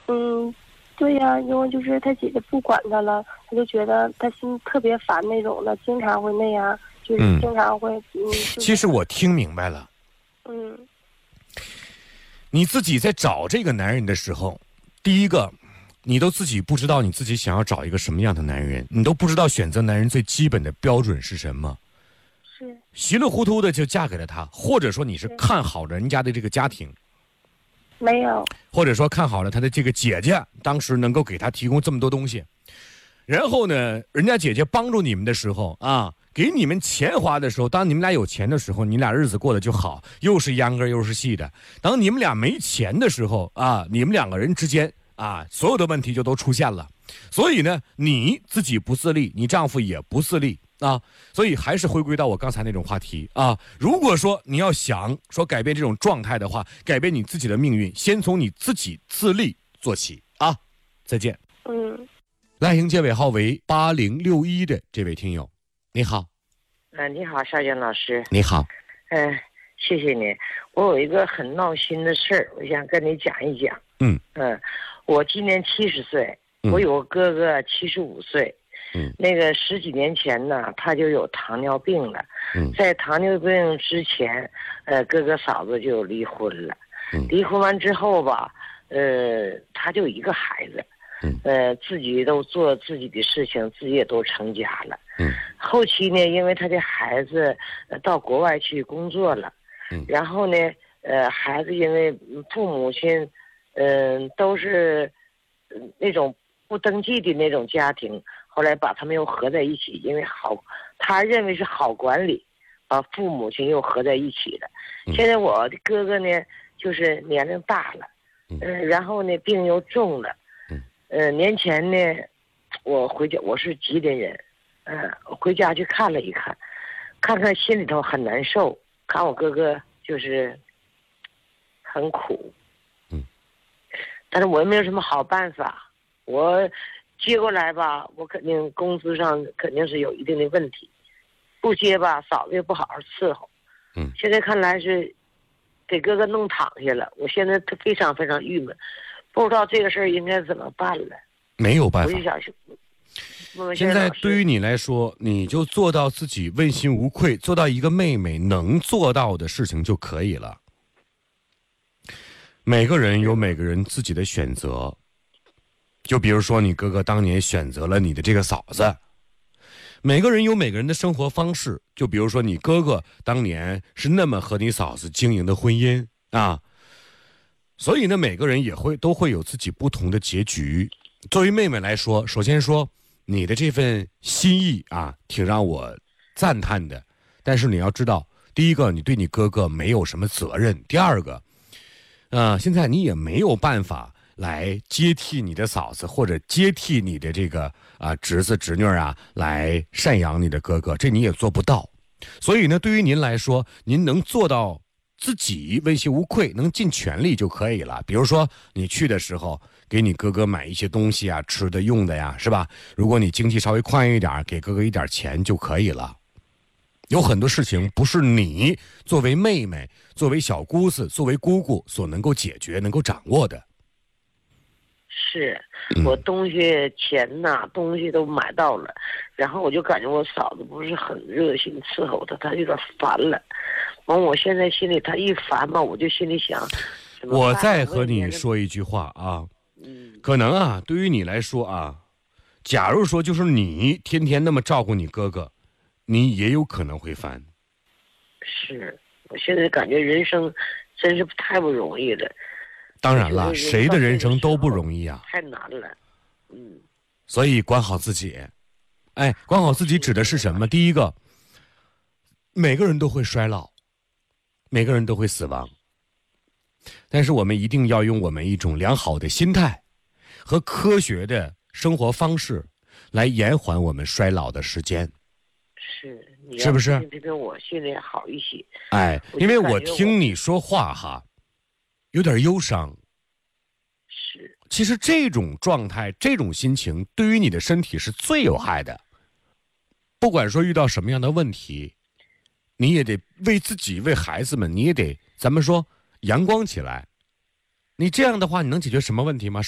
嗯，对呀，因为就是他姐姐不管他了，他就觉得他心特别烦那种的，经常会那样，就是经常会其实我听明白了。你自己在找这个男人的时候，第一个，你都自己不知道你自己想要找一个什么样的男人，你都不知道选择男人最基本的标准是什么。 是稀里糊涂的就嫁给了他，或者说你是看好人家的这个家庭， 没有， 或者说看好了他的这个姐姐，当时能够给他提供这么多东西，然后呢，人家姐姐帮助你们的时候啊，给你们钱花的时候，当你们俩有钱的时候，你俩日子过得就好，又是秧歌又是戏的。当你们俩没钱的时候啊，你们两个人之间啊，所有的问题就都出现了。所以呢，你自己不自立，你丈夫也不自立啊，所以还是回归到我刚才那种话题啊。如果说你要想说改变这种状态的话，改变你自己的命运，先从你自己自立做起啊。再见。来迎接尾号为8061的这位听友，你好。 你好，邵军老师。 你好。 谢谢你。我有一个很闹心的事儿，我想跟你讲一讲。我今年70岁，我有个哥哥75岁。那个10几年前呢，他就有糖尿病了。在糖尿病之前，哥哥嫂子就离婚了。离婚完之后吧，他就一个孩子。自己都做自己的事情，自己也都成家了。后期呢，因为他的孩子到国外去工作了。然后呢，孩子因为父母亲，都是那种不登记的那种家庭，后来把他们又合在一起，因为他认为是好管理，把父母亲又合在一起了。现在我的哥哥呢，就是年龄大了，然后呢病又重了。年前呢，我回家，我是吉林人，回家去看了一看，看心里头很难受，看我哥哥就是很苦。但是我又没有什么好办法，我接过来吧，我肯定工资上肯定是有一定的问题，不接吧，嫂子也不好好伺候。现在看来是给哥哥弄躺下了，我现在非常非常郁闷。不知道这个事儿应该怎么办了。 没有办法。 我就想现在对于你来说，你就做到自己问心无愧，做到一个妹妹能做到的事情就可以了。每个人有每个人自己的选择，就比如说你哥哥当年选择了你的这个嫂子，每个人有每个人的生活方式，就比如说你哥哥当年是那么和你嫂子经营的婚姻啊。所以呢，每个人都会有自己不同的结局。作为妹妹来说，首先说你的这份心意啊，挺让我赞叹的。但是你要知道，第一个，你对你哥哥没有什么责任；第二个，现在你也没有办法来接替你的嫂子，或者接替你的这个侄子侄女啊，来赡养你的哥哥，这你也做不到。所以呢，对于您来说，您能做到自己问心无愧，能尽全力就可以了。比如说你去的时候给你哥哥买一些东西啊，吃的用的呀，是吧？如果你经济稍微宽裕一点，给哥哥一点钱就可以了。有很多事情不是你作为妹妹、作为小姑子、作为姑姑所能够解决、能够掌握的。 是我东西钱呐，东西都买到了，然后我就感觉我嫂子不是很热心伺候他有点烦了。完，我现在心里他一烦嘛，我就心里想， 我再和你说一句话啊，可能啊，对于你来说啊，假如说就是你天天那么照顾你哥哥，你也有可能会烦。 是我现在感觉人生真是太不容易了。 当然了，谁的人生都不容易啊， 太难了。 所以管好自己。管好自己指的是什么？第一个，每个人都会衰老，每个人都会死亡，但是我们一定要用我们一种良好的心态和科学的生活方式来延缓我们衰老的时间。是不是？ 跟我心里好一些。 因为我听你说话哈，有点忧伤。 是。 其实这种状态、这种心情，对于你的身体是最有害的。不管说遇到什么样的问题，你也得为自己、为孩子们，你也得咱们说阳光起来。你这样的话，你能解决什么问题吗？